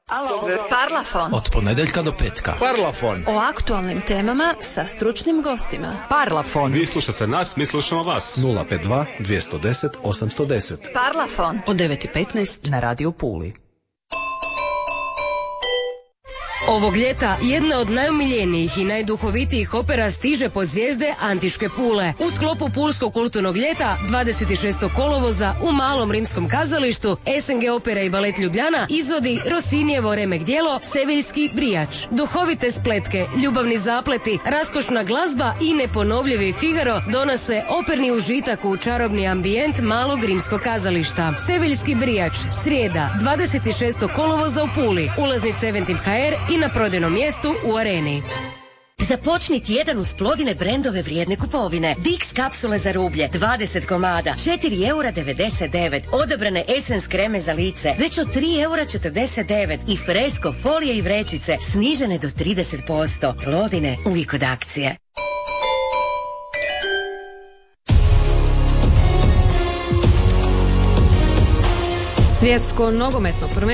Parlafon. Od ponedeljka do petka. Parlafon. O aktualnim temama sa stručnim gostima. Parlafon. Vi slušate nas, mi slušamo vas. 052 210 810. Parlafon. Od 9:15 na Radio Puli. Ovog ljeta jedna od najomiljenijih i najduhovitijih opera stiže pod zvijezde Antiške Pule. U sklopu Pulskog kulturnog ljeta 26. kolovoza u Malom rimskom kazalištu SNG Opera i Balet Ljubljana izvodi Rossinijevo remek djelo Seviljski brijač. Duhovite spletke, ljubavni zapleti, raskošna glazba i neponovljivi Figaro donose operni užitak u čarobni ambijent Malog rimskog kazališta. Seviljski brijač, srijeda 26. kolovoza u Puli, ulaznice Eventim.hr i na prodajnom mjestu u Areni. Započni tjedan uz Plodine brendove vrijedne kupovine. Dix kapsule za rublje, 20 komada, 4,99 €. Odabrane Essence kreme za lice, već od 3,49 € i Fresco folije i vrećice, snižene do 30%. Plodine, uvijek od akcije. Svjetsko nogometno prvenstvo